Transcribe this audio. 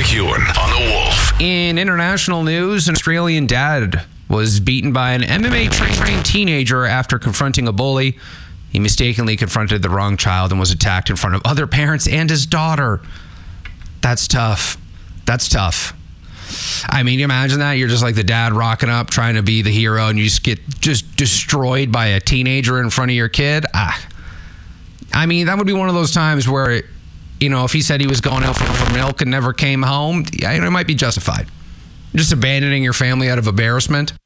McEwen on the Wolf. In international news, an Australian dad was beaten by an MMA trained teenager after confronting a bully. He mistakenly confronted the wrong child and was attacked in front of other parents and his daughter. That's tough. That's tough. I mean, you imagine that? You're just like the dad rocking up, trying to be the hero, and you just get destroyed by a teenager in front of your kid. I mean, that would be one of those times where, you know, if he said he was going out for milk and never came home, it might be justified. Just abandoning your family out of embarrassment.